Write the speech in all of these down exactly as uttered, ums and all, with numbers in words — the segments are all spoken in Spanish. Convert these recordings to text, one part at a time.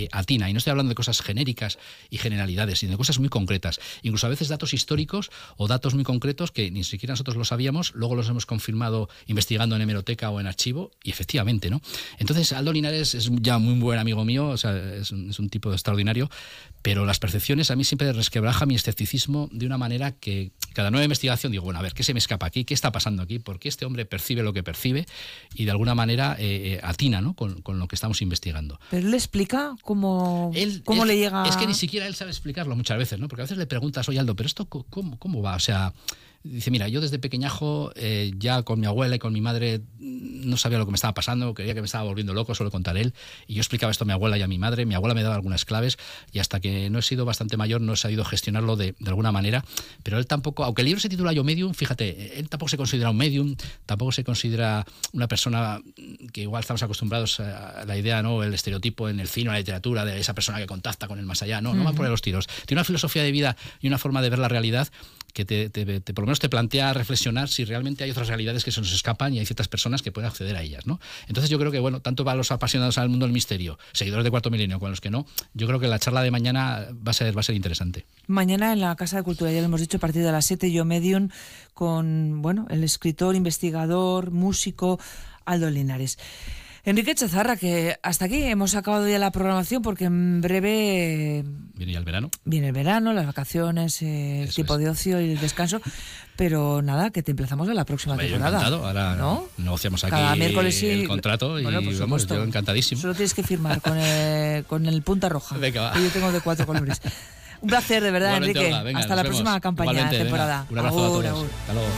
eh, atina. Y no estoy hablando de cosas genéricas y generalidades, sino de cosas muy concretas. Incluso a veces datos históricos o datos muy concretos que ni siquiera nosotros lo sabíamos, luego los hemos confirmado investigando en hemeroteca o en archivo, y efectivamente, ¿no? Entonces, Aldo Linares es ya muy buen amigo mío, o sea, es un, es un tipo extraordinario, pero las percepciones a mí siempre resquebraja mi escepticismo de una manera que cada nueva investigación digo, bueno, a ver, ¿qué se me escapa aquí? ¿Qué está pasando aquí? ¿Por qué este hombre percibe lo que percibe? Y de alguna manera eh, atina, ¿no? con, con lo que estamos investigando. ¿Pero él le explica cómo, él, cómo él, le llega? Es que ni siquiera él sabe explicarlo muchas veces, ¿no? Porque a veces le preguntas, oye Aldo, ¿pero esto cómo, cómo va? O sea, dice, mira, yo desde pequeñajo eh, ya con mi abuela y con mi madre no sabía lo que me estaba pasando, creía que me estaba volviendo loco, suelo contar él, y yo explicaba esto a mi abuela y a mi madre, mi abuela me daba algunas claves, y hasta que no he sido bastante mayor no he sabido gestionarlo de, de alguna manera, pero él tampoco, aunque el libro se titula Yo Medium, fíjate, él tampoco se considera un medium, tampoco se considera una persona que igual estamos acostumbrados a la idea, ¿no? El estereotipo en el cine o la literatura de esa persona que contacta con el más allá, no, no uh-huh. va por ahí los tiros, tiene una filosofía de vida y una forma de ver la realidad que te, te, te, por lo menos te plantea reflexionar si realmente hay otras realidades que se nos escapan y hay ciertas personas que pueden acceder a ellas, ¿no? Entonces yo creo que, bueno, tanto para los apasionados al mundo del misterio, seguidores de Cuarto Milenio, con los que no, yo creo que la charla de mañana va a ser, va a ser interesante. Mañana en la Casa de Cultura, ya lo hemos dicho, a partir de las siete, Yo Medium, con, bueno, el escritor, investigador, músico, Aldo Linares. Enrique Chazarra, que hasta aquí hemos acabado ya la programación porque en breve viene ya el verano. Viene el verano, las vacaciones, eh, el tiempo es. de ocio y el descanso. Pero nada, que te emplazamos a la próxima Me temporada. Encantado. Ahora ¿no? negociamos aquí Cada miércoles sí, el contrato y bueno, vamos, yo encantadísimo. Solo tienes que firmar con el, con el punta roja. Venga, que yo tengo de cuatro colores. Un placer, de verdad, igualmente, Enrique. Olga, venga, hasta la vemos. próxima campaña, igualmente, temporada. Venga, un abrazo agur, a todos. Agur. Hasta luego.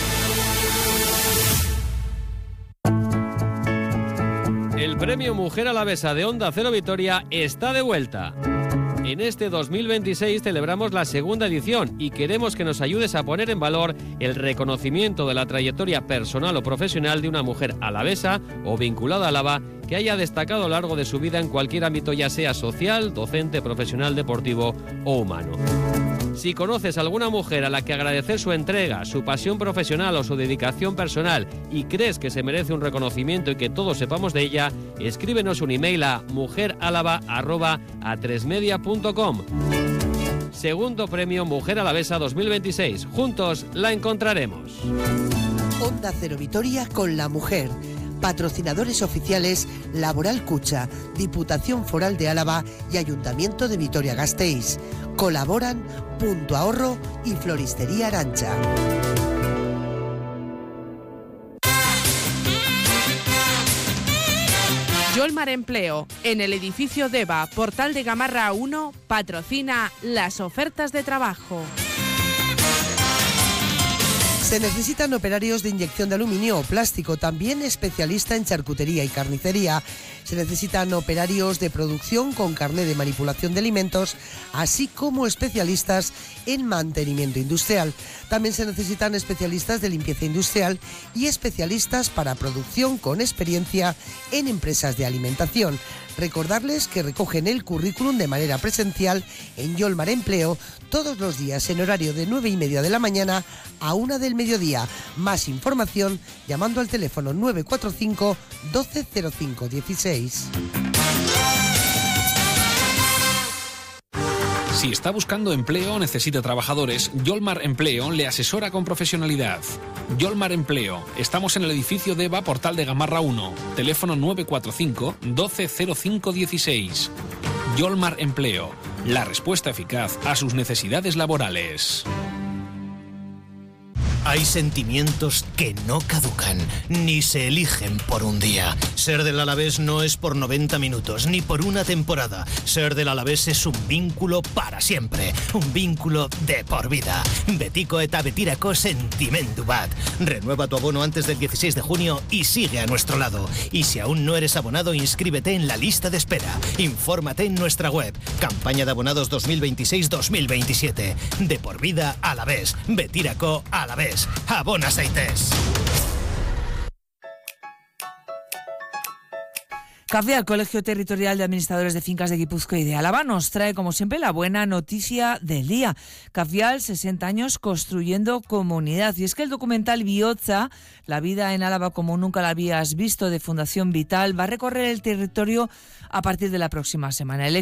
El Premio Mujer Alavesa de Onda Cero Vitoria está de vuelta. En este dos mil veintiséis celebramos la segunda edición y queremos que nos ayudes a poner en valor el reconocimiento de la trayectoria personal o profesional de una mujer alavesa o vinculada a Álava que haya destacado a lo largo de su vida en cualquier ámbito, ya sea social, docente, profesional, deportivo o humano. Si conoces a alguna mujer a la que agradecer su entrega, su pasión profesional o su dedicación personal y crees que se merece un reconocimiento y que todos sepamos de ella, escríbenos un email a mujeralava arroba a tres media punto com. Segundo Premio Mujer Alavesa dos mil veintiséis. Juntos la encontraremos. Onda Cero Vitoria con la mujer. Patrocinadores oficiales Laboral Cucha, Diputación Foral de Álava y Ayuntamiento de Vitoria-Gasteiz. Colaboran Punto Ahorro y Floristería Arancha. Yolmar Empleo, en el edificio Deva, Portal de Gamarra uno, patrocina las ofertas de trabajo. Se necesitan operarios de inyección de aluminio o plástico, también especialista en charcutería y carnicería. Se necesitan operarios de producción con carné de manipulación de alimentos, así como especialistas en mantenimiento industrial. También se necesitan especialistas de limpieza industrial y especialistas para producción con experiencia en empresas de alimentación. Recordarles que recogen el currículum de manera presencial en Yolmar Empleo todos los días en horario de nueve y media de la mañana a una del mediodía. Más información llamando al teléfono nueve cuatro cinco doce cero cinco dieciséis. Si está buscando empleo o necesita trabajadores, Yolmar Empleo le asesora con profesionalidad. Yolmar Empleo. Estamos en el edificio Deva, Portal de Gamarra uno. Teléfono nueve cuatro cinco doce cero cinco dieciséis. Yolmar Empleo. La respuesta eficaz a sus necesidades laborales. Hay sentimientos que no caducan, ni se eligen por un día. Ser del Alavés no es por noventa minutos, ni por una temporada. Ser del Alavés es un vínculo para siempre, un vínculo de por vida. Betiko eta betirako sentimendu bat. Renueva tu abono antes del dieciséis de junio y sigue a nuestro lado. Y si aún no eres abonado, inscríbete en la lista de espera. Infórmate en nuestra web. Campaña de abonados dos mil veintiséis dos mil veintisiete. De por vida Alavés. Betirako Alavés. Abona Saites. Cafial, Colegio Territorial de Administradores de Fincas de Guipúzcoa y de Álava, nos trae, como siempre, la buena noticia del día. Cafial, sesenta años construyendo comunidad. Y es que el documental Bihotza, la vida en Álava como nunca la habías visto, de Fundación Vital, va a recorrer el territorio a partir de la próxima semana. El